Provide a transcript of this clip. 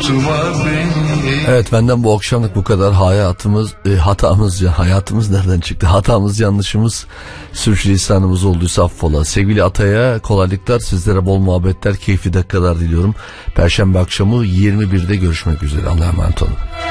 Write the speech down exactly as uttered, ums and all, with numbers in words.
Evet, benden bu akşamlık bu kadar. Hayatımız, e, hatamız ya hayatımız nereden çıktı? Hatamız, yanlışımız, sürçülisanımız olduysa affola. Sevgili Atay'a kolaylıklar, sizlere bol muhabbetler, keyifli dakikalar diliyorum. Perşembe akşamı yirmi birde görüşmek üzere. Allah'a emanet olun.